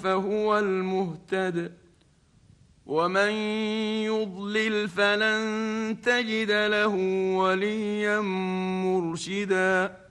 فهو المهتد، ومن يضلل فلن تجد له وليا مرشدا.